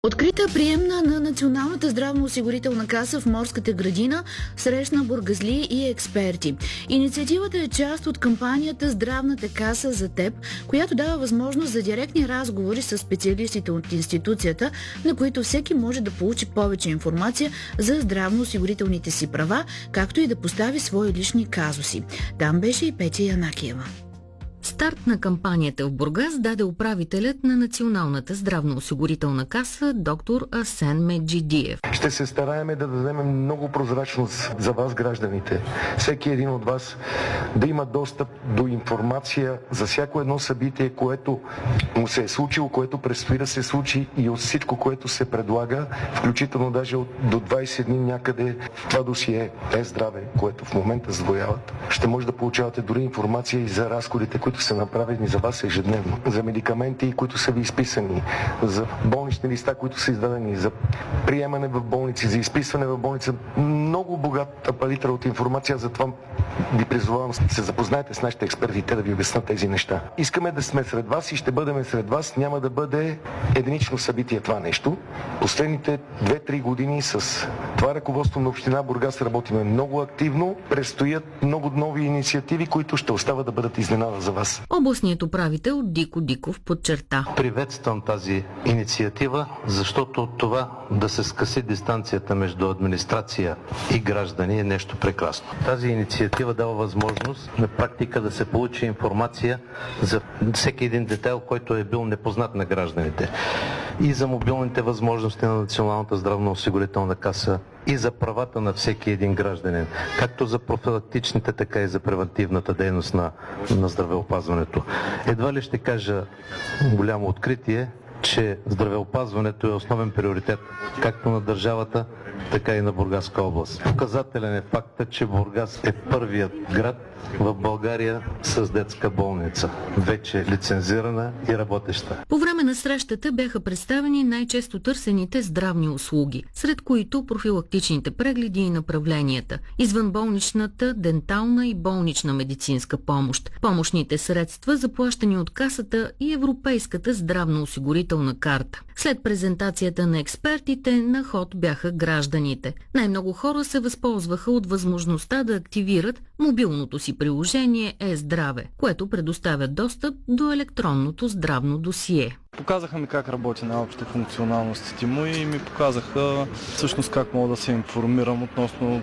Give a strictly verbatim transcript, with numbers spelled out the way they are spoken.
Открита приемна на Националната здравноосигурителна каса в Морската градина срещна бургазли и експерти. Инициативата е част от кампанията "Здравната каса за теб", която дава възможност за директни разговори с специалистите от институцията, на които всеки може да получи повече информация за здравноосигурителните си права, както и да постави свои лични казуси. Там беше и Петя Янакиева. Старт на кампанията в Бургас даде управителят на Националната здравноосигурителна каса доктор Асен Меджидиев. Ще се стараем да дадем много прозрачност за вас, гражданите. Всеки един от вас да има достъп до информация за всяко едно събитие, което му се е случило, което предстои да се случи, и от всичко, което се предлага, включително даже от, до двайсет дни някъде това досие е здраве, което в момента задвояват. Ще може да получавате дори информация и за разходите, които са направени за вас ежедневно, за медикаменти, които са ви изписани, за болнични листа, които са издадени, за приемане в болници, за изписване в болница. Много богата палитра от информация, затова ви призовавам да се запознаете с нашите експерти, те да ви обяснат тези неща. Искаме да сме сред вас и ще бъдем сред вас. Няма да бъде единично събитие това нещо. Последните две-три години с това ръководство на община Бургас работиме много активно. Предстоят много нови инициативи, които ще остават да бъдат изненада за вас. Областният управител Дико Диков подчерта: приветствам тази инициатива, защото това да се скъси дистанцията между администрация и граждани е нещо прекрасно. Тази инициатива дава възможност на практика да се получи информация за всеки един детайл, който е бил непознат на гражданите. И за мобилните възможности на Националната здравноосигурителна каса, и за правата на всеки един гражданин, както за профилактичните, така и за превентивната дейност на, на здравеопазването. Едва ли ще кажа голямо откритие, че здравеопазването е основен приоритет както на държавата, така и на Бургаска област. Показателен е факта, че Бургас е първият град в България с детска болница, вече лицензирана и работеща. По време на срещата бяха представени най-често търсените здравни услуги, сред които профилактичните прегледи и направленията, извънболничната, дентална и болнична медицинска помощ, помощните средства, заплащани от касата, и Европейската здравноосигурителна карта. След презентацията на експертите, на ход бяха гражданите. Най-много хора се възползваха от възможността да активират мобилното си приложение е-здраве, което предоставя достъп до електронното здравно досие. Показаха ми как работи най-общо функционалностите му и ми показаха всъщност как мога да се информирам относно